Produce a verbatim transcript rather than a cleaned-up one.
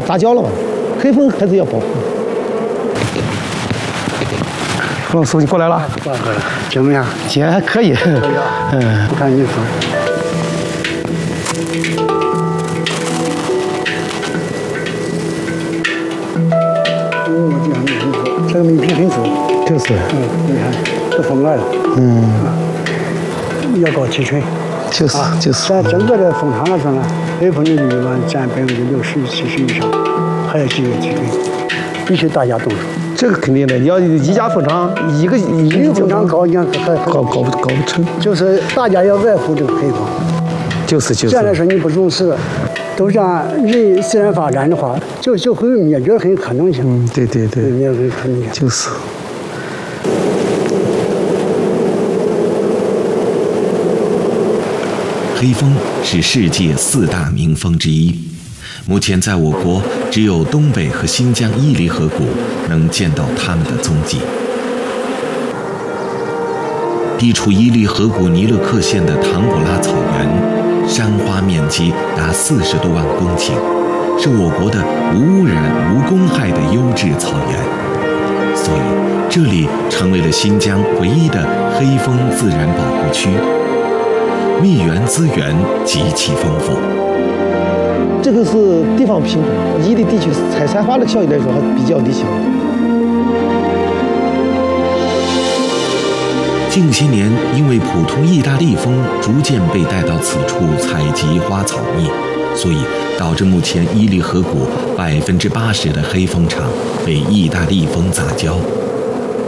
杂交了嘛，黑蜂还是要保护。老师，你过来了。 过来了，怎么样？ 姐还可以。可以啊。嗯， 我看你说。哦，这样很粗，这个米皮很粗。 就是。 嗯，你看，这蜂来了。嗯。要搞提纯。 就是就是。 在整个的蜂场来说呢，黑蜂的利润占百分之六十、七十以上，还要进行提纯，必须大家动手。 这个肯定的，你要一家蜂场一个一个蜂场搞，你看还搞搞不搞不成。 就是大家要爱护这个黑蜂。 就是就是。 这样来说，你不重视，都让人自然发展的话，就就会灭绝很可能性。 嗯，对对对， 灭绝可能性。 就是。 黑蜂是世界四大名蜂之一，目前在我国只有东北和新疆伊犁河谷能见到它们的踪迹。地处伊犁河谷尼勒克县的唐古拉草原，山花面积达四十多万公顷，是我国的无污染、无公害的优质草原，所以这里成为了新疆唯一的黑蜂自然保护区。蜜源资源极其丰富。 这个是地方品种，伊犁地区采山花的效益来说还比较理想。 近些年，因为普通意大利蜂逐渐被带到此处采集花草蜜，所以导致目前伊犁河谷百分之八十的黑蜂场被意大利蜂杂交，